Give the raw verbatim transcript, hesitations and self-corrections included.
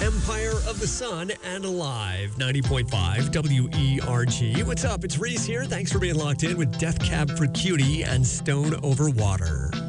Empire of the Sun and Alive. ninety point five W E R G. What's up? It's Reese here. Thanks for being locked in with Death Cab for Cutie and Stone Over Water.